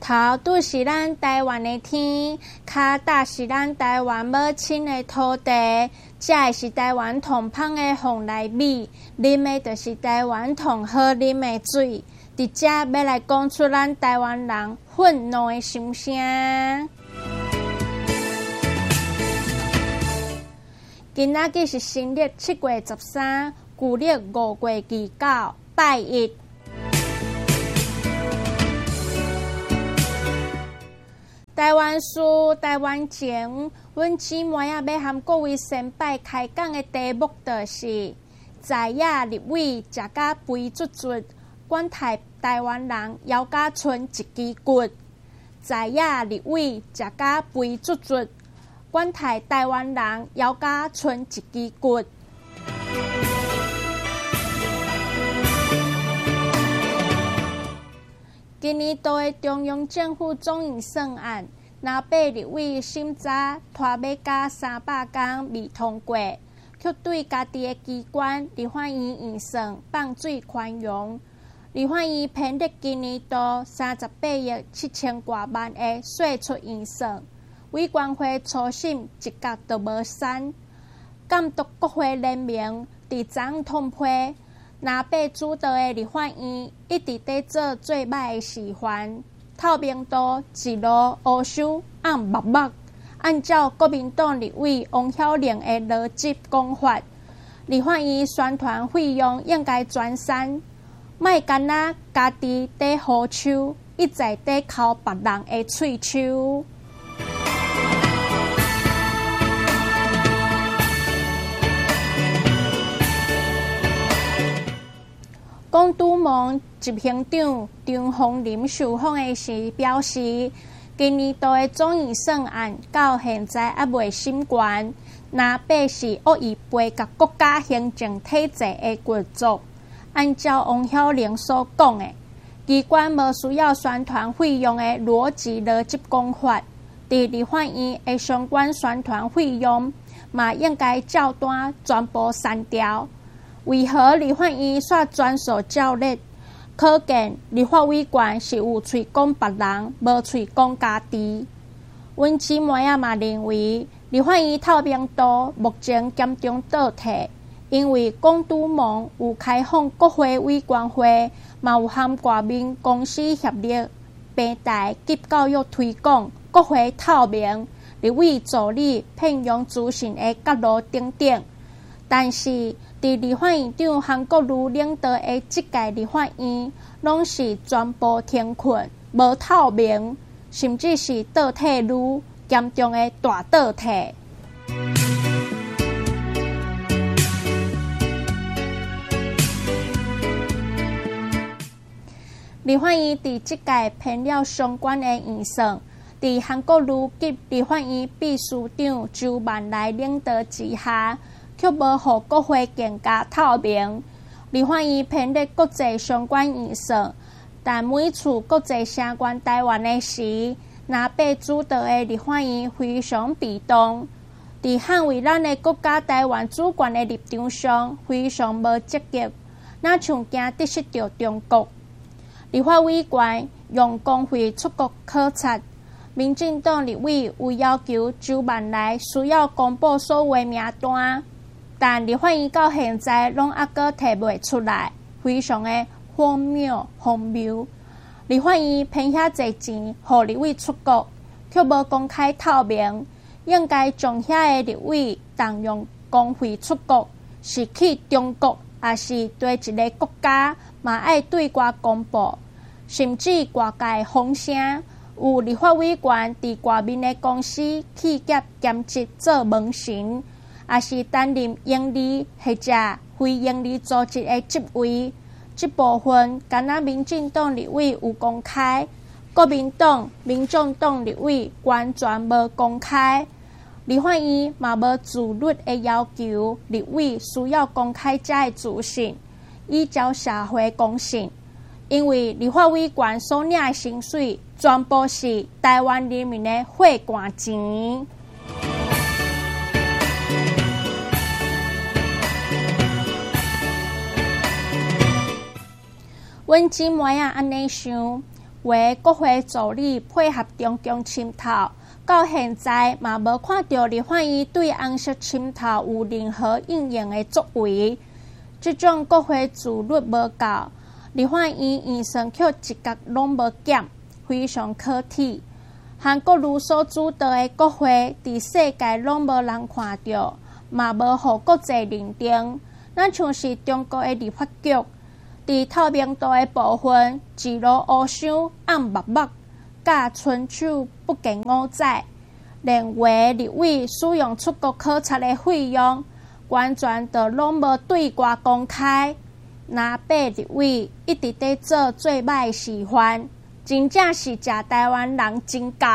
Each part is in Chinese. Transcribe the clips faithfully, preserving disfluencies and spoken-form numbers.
头拄是咱台湾的天，脚踏是咱台湾母亲的土地，食的是台湾同芳的凤梨米，啉的就是台湾同好啉的水。伫遮要来讲出咱台湾人愤怒的心声。今仔日是新历七月十三，旧历五月二九，拜一。台湾事、台湾情，阮姊妹啊要和各位先拜开讲的题目就是在野立委食甲肥卒卒，管台台湾人腰甲剩一支骨。在野立委食甲肥卒卒，管台台湾人腰甲剩一支骨。今年度的中央政府总预算案，若被立委审查拖要到三百天未通过，却对家己的机关立法院预算放水宽容。立法院编列今年度三十八亿七千多万的税出预算，委员会初审一角都无删。监督国会联盟伫昨通批，若被主导的立法院一直在做最歹的示范，透明度一路乌收暗默默。按照国民党立委王晓玲的逻辑讲法，立法院宣传费用应该全删，莫干那家己在好手，一再在抠别人的喙手。港都盟执行长张宏林受访的时表示，今年度的总预算案到现在还未审完，若被是恶意背甲国家行政体制的国作。按照王晓玲所讲的，机关无需要宣传费用的逻辑逻辑讲法，伫立法院的相关宣传费用嘛应该照单全部删掉。为何立法院煞专属照例？可见立法委员是有喙讲别人，无喙讲家己。阮姊妹仔嘛认为，立法院透明度目前严重倒退，因为港都盟有开放国会委员会，嘛有和国民公司协力，平台及教育推广、国会透明、立委助理聘用资讯的角度等等。但是，伫立法院长韩国瑜领导的这届立法院，拢是全部停困、无透明，甚至是倒退愈严重的大倒退。立法院伫这届编了相关的预算，伫韩国瑜及立法院秘书长周万来领导之下，却无互国会更加透明。立法院编列国际相关预算，但每次国际声援台湾的时，若被主导的立法院非常被动，伫捍卫咱的国家台湾主权的立场上非常无积极，哪像惊得失着中国。立法委员用公费出国考察，民进党立委有要求周万来需要公布所有名单。但立法院到现在拢还阁摕袂出来，非常的荒谬荒谬。立法院偏遐侪钱，互立委出国，却无公开透明，应该将遐个立委动用公费出国，是去中国，也是对一个国家，嘛爱对外公布，甚至外界风声，有立法委员伫外面的公司、企业兼职做门神。也是担任盈利或者非盈利组织的职位，这部分敢若民进党立委有公开，国民党、民众党立委完全无公开。立法院嘛无自律的要求，立委需要公开这的资讯，以招社会公信。因为立法委员所领的薪水，全部是台湾人民的血汗钱。阮姊妹啊，安尼想， 月国会助理配合中共侵头，到现在嘛无看到立法院对红色侵头有任何应用的作为。这种国会自律无够，立法院院算却一角拢无减，非常可耻。韩国瑜所主导的国会，伫世界拢无人看到，嘛无互国际认定。咱像是中国的立法局，伫透明度的部分，一路乌箱暗密密，甲春秋不见五载。连外立委使用出国考察的费用，完全都拢无对外公开。那八立委一直在做最歹的示范，真正是食台湾人真够。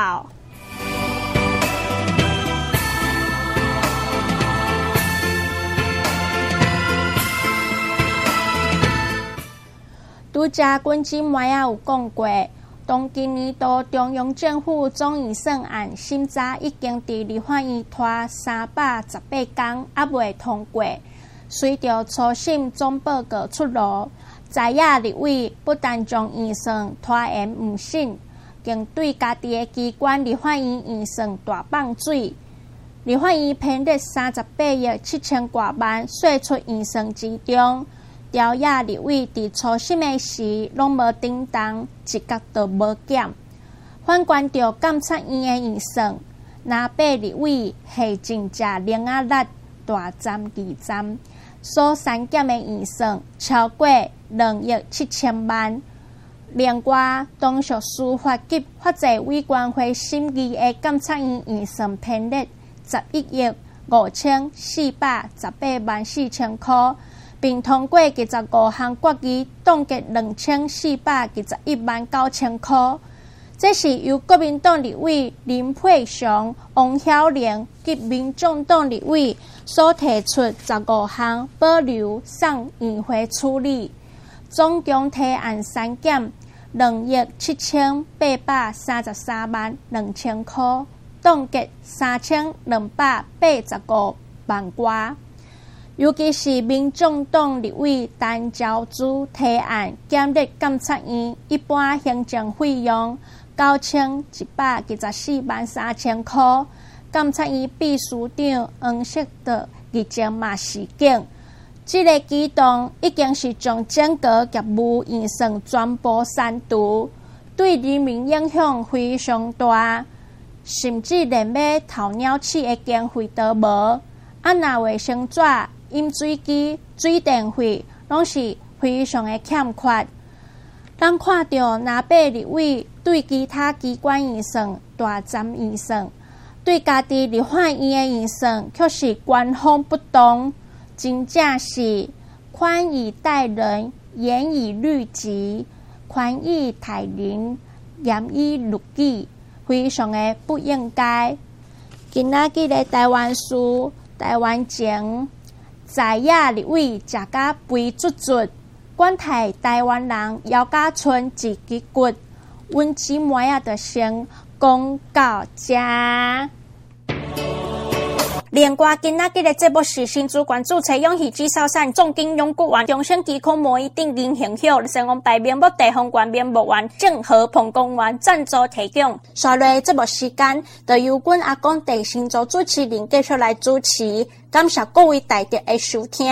拄则军金妹仔有讲过，当今年度中央政府总预算案审查已经伫立法院拖三百十八天，还未通过。随着初审总报告出炉，在野立委不但将预算拖延毋审，更对家己的机关立法院预算大放水。立法院编列三十八亿七千多万税出预算之中。朝野立委伫初审的时，拢无叮当，一角都无减。反观着监察院的预算，那八立委系真正零啊力大占二占，所删减的预算超过两亿七千万。另外，当属司法及法制委员会审议的监察院预算编列十一亿五千四百十八万四千块。并通过二十五项决议，冻结两千四百二十一万九千块。这是由国民党立委林佩祥、王晓玲及民众党立委所提出十五项保留送议会处理，总共提案删减两亿七千八百三十三万两千块，冻结三千两百八十五万元。尤其是民众党立委陈昭珠提案减列监察院一般行政费用九千一百二十四万三千块，监察院秘书长黄色的日前嘛示警，这个举动已经是将整个业务预算全部删除，对人民影响非常大，甚至连要偷鸟鼠的经费都无。啊，若卫生纸、饮水机、水电费拢是非常的欠缺。咱看到那八立委对其他机关预算大占预算，对家己立法院的预算却是官方不动，真正是宽以待人，严以律己，宽以待人，严以律己，非常的不应该。今仔日的台湾事、台湾情。在野立委食甲肥卒卒，管待台湾人腰甲剩一支骨，阮姊妹仔就先讲到这。另外，今仔日的节目是新主管注册永续制造产重金永固丸中生机控模一定银行hiệu成功白面目地方官面目丸正和彭公丸赞助提供。下来节目时间，就由阮阿公地新组主持人继续来主持，感谢各位大德的收听。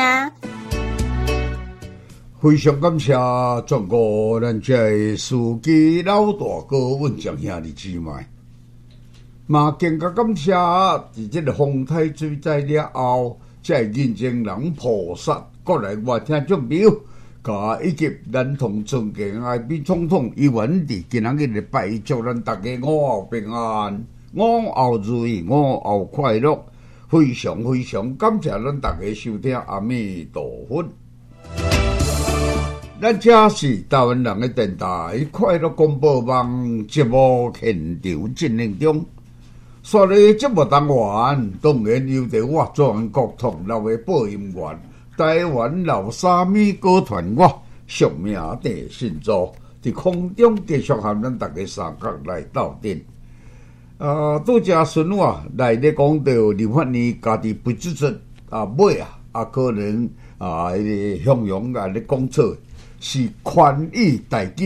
非常感谢全国咱这的司机老大哥阮蒋兄弟姊妹。嘛，更加感谢伫这个风台水灾了后，这认真人菩萨过来我听众朋友，甲以及咱同尊敬爱比总统伊原伫今仔日的拜祝咱大家午后平安，午后如意，午后快乐，非常非常感谢咱大家收听阿弥陀佛。咱这是台湾人的电台快乐广播网节目现场进行中。所以节目单元当然由着我全国同流的播音员，台湾老沙米歌团我上名地信座，伫空中继续和咱大家三角来斗阵。呃，拄则孙我来咧讲到立法院家己不支持啊，尾啊啊可能啊，迄个向阳啊咧讲错，是宽以待己，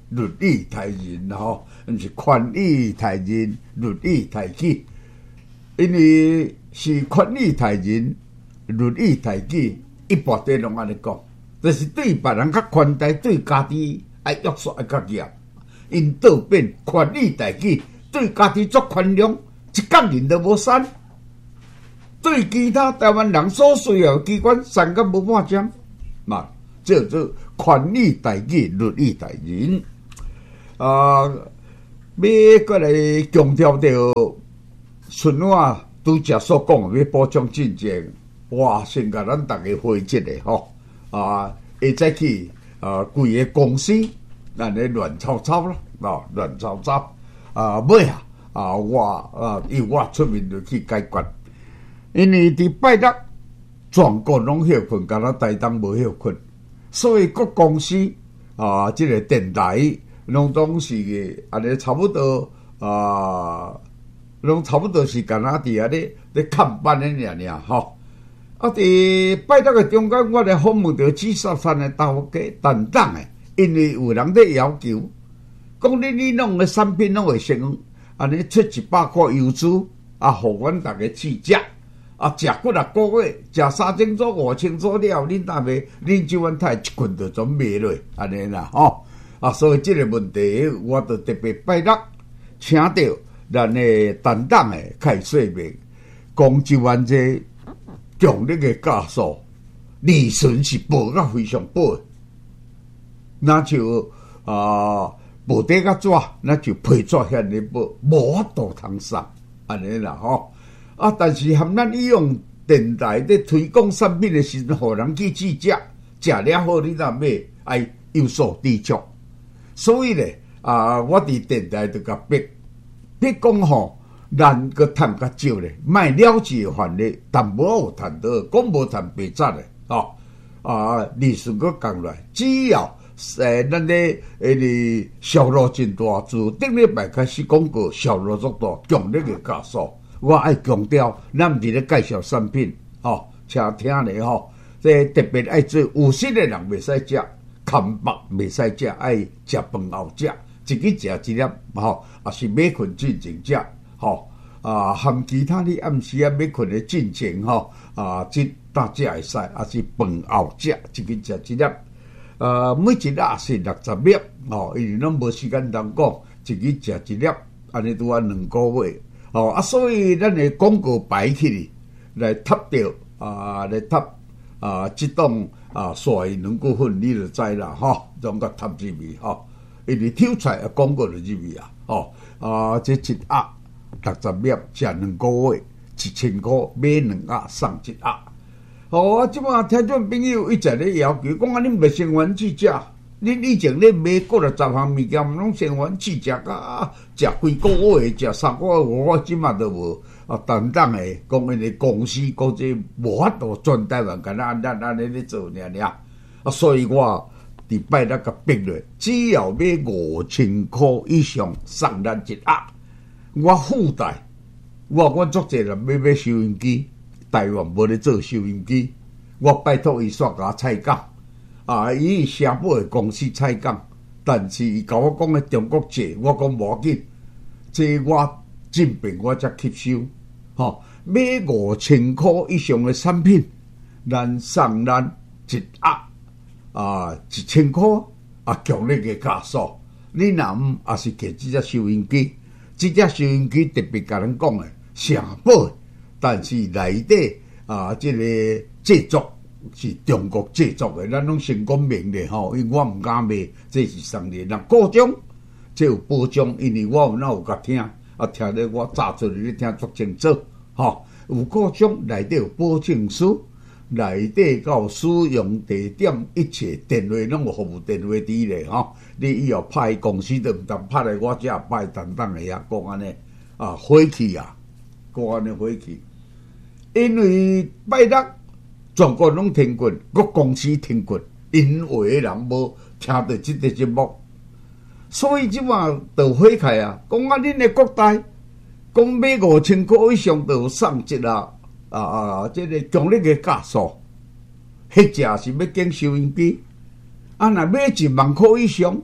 律以待人吼，毋是权以待人，律以待己。因为是权以待人，律以待己，一般地拢安尼讲，就是对别人较宽待，对家己爱约束爱较严。因倒变权以待己，对家己足宽容，一角人都无删。对其他台湾人所需要机关，删甲无半针，嘛，这做权以待己，律以待人。啊，要过来强调到春晚拄则所讲要保障进前，哇，先甲咱大家回忆的吼，啊，会再去啊，规个公司，咱咧乱糟糟啦，啊，乱糟糟，啊，尾啊，啊，我啊，由我出面就去解决。因为伫拜六全国拢休困，敢若台东无休困，所以各公司啊，即、这个电台拢总是安尼差不多啊，拢差不多是敢若伫安尼咧看班诶尔尔吼。啊，伫拜六诶中间，我咧访问到紫砂山诶头家担当诶，因为有人咧要求，讲你你弄诶产品拢会成安尼出一百块油资啊，互阮逐个试食。啊，食几啊个月，食三千组、五千组了，恁若卖，恁即碗太一群就全卖落，安尼啦吼。啊，所以即个问题，我就特别拜六请到咱的担当的开说明，讲即碗这强烈的假数，利润是报甲非常报的，那就啊报得较纸，那就批纸遐尼报，无法度通杀，安尼啦吼。啊！但是含咱利用电台咧推广产品的时阵，互人去试食，食了好，你若买，爱有所抵触。所以咧，啊，我伫电台就甲逼逼讲吼，咱个趁较少咧，卖了解范例，但无有趁到，讲无趁白赚咧，吼啊，利润个降来，只要诶，咱咧诶，哩销路真大，自顶礼拜开始广告销路足大，强烈个加速。我爱强调，咱毋是咧介绍产品，吼，请听咧吼。这特别爱做有心的人袂使食，看目袂使食，爱食饭后食，自己食一粒，吼，也是买困进前食，吼，啊，含其他的暗时啊买困的进前，吼，啊，即大食会使，也是饭后食，自己食一粒，呃，每一粒是六十粒，吼，因为咱无时间通讲，自己食一粒，安尼拄啊两个月。哦啊，所以咱的广告摆起哩，来插掉啊，来插啊，即种啊，所以两股份你就知啦，吼，总个插入去吼，因为挑出来的广告就入去啊，吼啊，这一盒六十粒，食两个月，一千块买两盒送一盒。哦，啊，即马听众朋友一直咧要求，讲啊，恁袂成员去食。恁以前咧买过了十项物件，毋拢成员去食甲食几个月，食三个月，我即马都无啊，等等诶，讲因个公司讲这无法度全台湾敢若安咱安尼咧做尔尔啊，所以我伫拜六甲逼落，只要买五千块以上送咱一盒，我附带，我我足济人要买收音机，台湾无咧做收音机，我拜托伊煞甲采购。啊！伊社保的公司采购，但是伊甲我讲的中国借，我讲无要紧，这我证明我才吸收。吼、哦，买五千块以上的产品，咱送咱一盒啊，一千块啊，强烈的加速。你若毋也是摕即只收音机，即只收音机特别甲咱讲的社保，但是内底啊，即、这个制作。是中国制作的，咱拢先讲明咧吼，因为我毋敢卖，这是商业。若各种这有保障，因为我有哪有甲听，啊听咧我炸出来咧听足清楚，吼，有各种内底有保证书，内底有使用地点，一切电话拢有服务电话伫咧吼。你以后派公司都毋当拍来我遮派等等的呀，讲安尼啊，火气啊，讲安尼火气，因为拜六。全国拢停困，各公司停困，因为人无听到即个节目，所以即马就火开啊！讲啊，恁的国台讲买五千块以上就有送一啊啊啊！即、这个强烈的加速，迄只是要建收音机，啊，若买一万块以上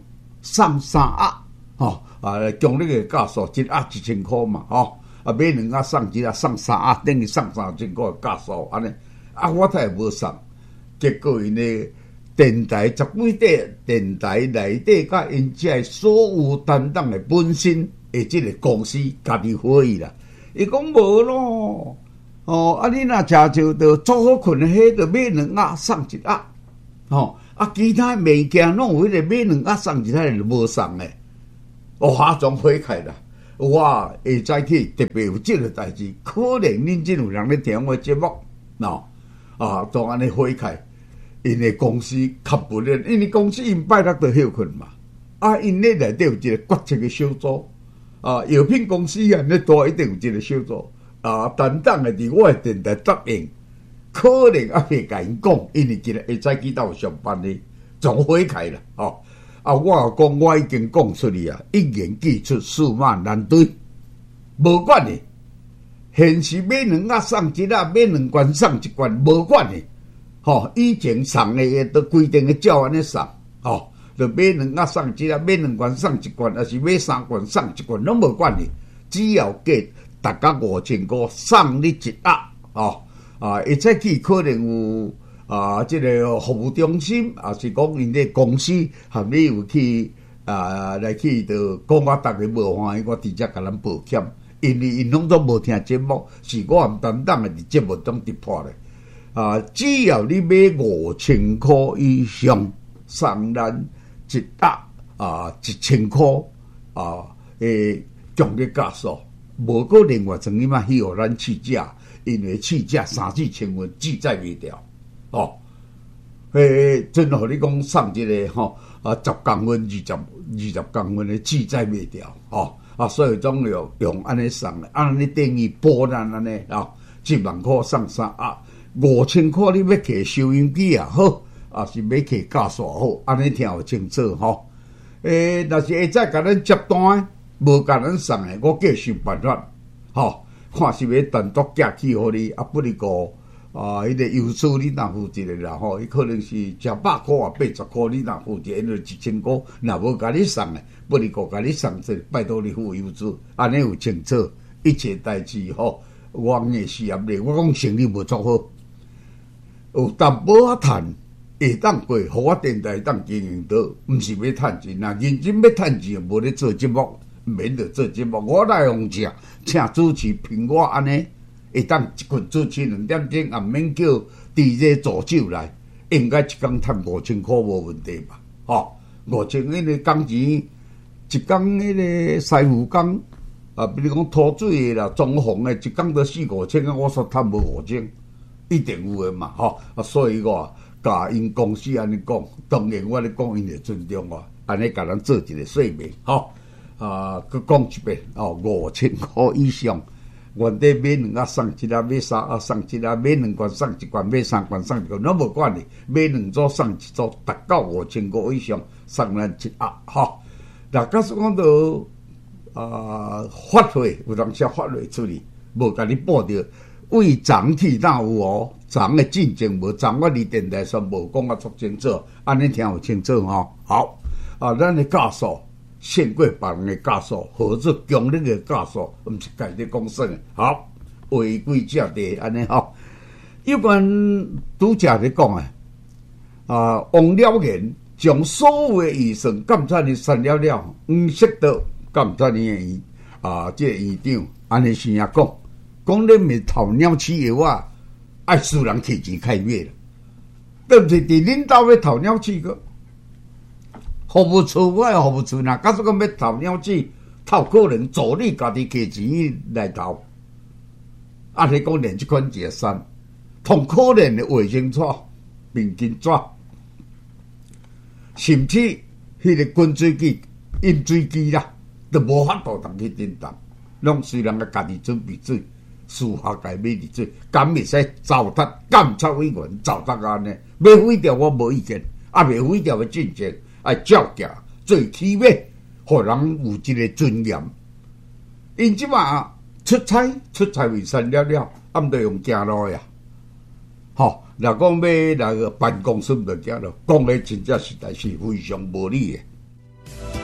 送三鸭，吼啊，强力的价数，一鸭一千块嘛，吼啊，买两鸭送一鸭，送三鸭等于送三千块的价数，安尼啊，我太无送，结果因的电台十几块电台内底，甲因遮所有担当的本身的即个公司家己会议啦，伊讲无咯。哦，啊！你若食就着做好困的，迄着买两鸭送一鸭，吼、哦！啊，其他物件拢有迄个买两鸭送一鸭就无送诶，哦，哈总火开啦！我下早起特别有即个代志，可能恁真有人咧听我节目，喏啊，都安尼火开，因诶公司较不咧，因为公司因拜六着休困嘛，啊，因咧内底有一个决策诶小组，啊，药品公司啊，咧多一定有一个小组。啊，担当的伫我的电台答应，可能还未甲因讲，因为今日下早起到上班咧，总火开啦，哦，啊，我讲我已经讲出去啊，一言既出，驷马难追，无管的，现时买两鸭送一鸭，买两罐送一罐，无管的，吼、哦，以前送的都规定的照安尼送，吼、哦，就买两鸭送一鸭，买两罐送一罐，还是买三罐送一罐，拢无管的，只要给。大家五千块送你一鸭，哦啊！一早起可能有啊，这个服务中心，啊是讲因的公司，含你有去啊来去，就讲我大家无欢喜，我直接甲咱抱歉，因为因拢都无听节目，是我唔担当的伫节目中突破的啊！只要你买五千块以上，送咱一鸭啊一千块啊诶，奖励价数。无个另外从你嘛去互咱试价，因为试价三四千元记载袂掉，哦，诶，真互你讲送一个吼啊十公分、二十二十公分的记载袂掉，哦啊，所以总要用安尼送的，安尼等于波咱安尼啊，一万块送三啊，五千块你要摕收音机啊好，啊是要摕加数好，安尼听有清楚吼。诶，若是会再甲咱接单。无甲咱送诶，我计想办法，吼，看是要单独寄去互你，啊，不离个啊，迄个邮资你若付一个啦，吼，伊可能是一百箍啊，八十箍你若付一个，因为一千箍，若无甲你送诶，不离个甲你送这，拜托你付邮资，安尼有清楚，一切代志吼，我诶事业咧，我讲生意无做好，有淡薄仔趁。会当过，互我电台当经营到，毋是要趁钱，若认真要趁钱，无咧做节目。免得做节目，我来用食，请主持凭我安尼，会当一群主持两点钟，也免叫 D J 助手来，应该一工赚五千块无问题吧？吼、哦，五千迄个工钱，一工迄个师傅工，啊，比如讲拖水的啦、装潢的，一工都四五千啊，我说赚无五千，一定有的嘛，吼、哦，啊，所以我甲因公司安尼讲，当然我咧讲，因会尊重我，安尼甲咱做一个说明，吼、哦。啊，佮讲一遍哦，五千块以上，原地买两鸭送一鸭，买三鸭送一鸭，买两罐送一罐，买三罐送一罐，拢无管哩。买两组送一组，达到五千块以上送咱一鸭，吼。嗱，假使讲到啊发货，有当时发货出去，无甲你报着，为涨起哪有哦？涨的进前无涨，我伫电台上无讲啊，足清楚，安尼听有清楚吼。好啊，咱的价数。胜过别人的价数，或者强力的价数，毋是家己讲算的。好，违规者地安尼吼。有关拄则咧讲诶，啊，王了言将所有的预算监察院删了了，黄色到监察院的啊，即、这个院长安尼先也讲，讲恁咪头鸟企业啊，爱私人摕钱开灭了，对不对？伫恁兜要头鸟企个？服务处，我诶服务处呐，假使讲要投鸟子，透可能助理家己摕钱来投，按你讲连即款解散，同可能诶卫生纸、面巾纸，甚至迄个滚水机、饮水机啦，都无法度通去叮当，拢虽然个家己准备水，私下家买滴水，敢会使糟蹋监察委员糟蹋安尼，要毁掉我无意见，啊未毁掉诶进程。爱照价最起码，互人有一个尊严。因即马出差出差为删了了，暗着用行路呀。吼，若讲要来个办公室就行路，讲诶真正实在是非常无理诶。